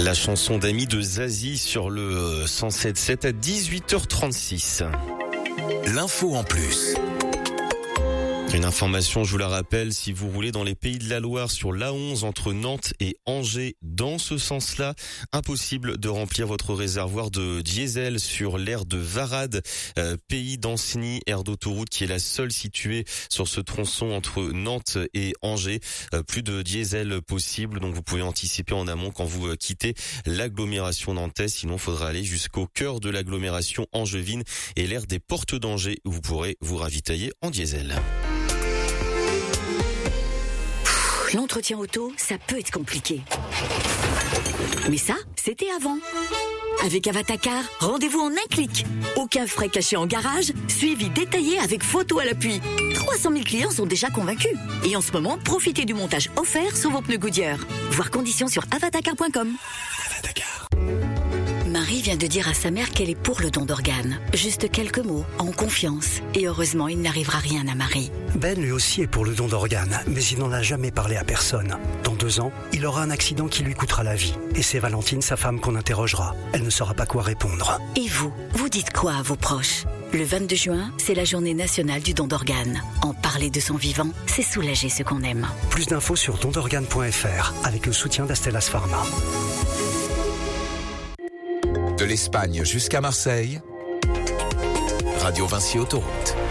La chanson d'amis de Zazie sur le 107.7 à 18h36. L'info en plus. Une information, je vous la rappelle, si vous roulez dans les Pays de la Loire sur l'A11 entre Nantes et Angers, dans ce sens-là, impossible de remplir votre réservoir de diesel sur l'aire de Varade, Pays d'Ancenis, aire d'autoroute qui est la seule située sur ce tronçon entre Nantes et Angers. Plus de diesel possible, donc vous pouvez anticiper en amont quand vous quittez l'agglomération nantaise. Sinon, il faudra aller jusqu'au cœur de l'agglomération angevine et l'aire des Portes d'Angers où vous pourrez vous ravitailler en diesel. L'entretien auto, ça peut être compliqué. Mais ça, c'était avant. Avec Avatacar, rendez-vous en un clic. Aucun frais cachés en garage, suivi détaillé avec photo à l'appui. 300 000 clients sont déjà convaincus. Et en ce moment, profitez du montage offert sur vos pneus Goodyear. Voir conditions sur avatacar.com. Avatacar. Marie vient de dire à sa mère qu'elle est pour le don d'organes. Juste quelques mots, en confiance. Et heureusement, il n'arrivera rien à Marie. Ben lui aussi est pour le don d'organes, mais il n'en a jamais parlé à personne. Dans 2 ans, il aura un accident qui lui coûtera la vie. Et c'est Valentine, sa femme, qu'on interrogera. Elle ne saura pas quoi répondre. Et vous dites quoi à vos proches ? Le 22 juin, c'est la journée nationale du don d'organes. En parler de son vivant, c'est soulager ce qu'on aime. Plus d'infos sur dondorganes.fr avec le soutien d'Astellas Pharma. De l'Espagne jusqu'à Marseille, Radio Vinci Autoroute.